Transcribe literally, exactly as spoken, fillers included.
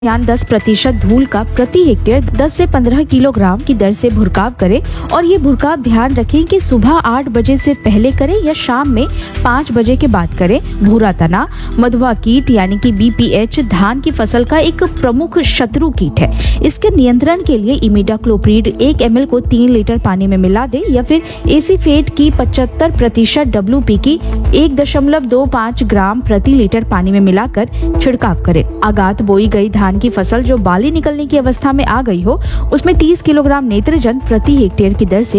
यान दस प्रतिशत धूल का प्रति हेक्टेयर दस से पंद्रह किलोग्राम की दर से भुरकाव करे और ये भुरकाव ध्यान रखें कि सुबह आठ बजे से पहले करें या शाम में पाँच बजे के बाद करें। भूरा तना मधुआ कीट यानी कि बी पी एच धान की फसल का एक प्रमुख शत्रु कीट है। इसके नियंत्रण के लिए इमिडाक्लोप्रिड एक एम एल को तीन लीटर पानी में मिला दे या फिर एसीफेट की पचहत्तर प्रतिशत डब्ल्यू पी की एक दशमलव दो पाँच ग्राम प्रति लीटर पानी में मिलाकर छिड़काव करे। आगात बोई गई धान की फसल जो बाली निकलने की अवस्था में आ गई हो उसमें तीस किलोग्राम नेत्रजन प्रति हेक्टेयर की दर से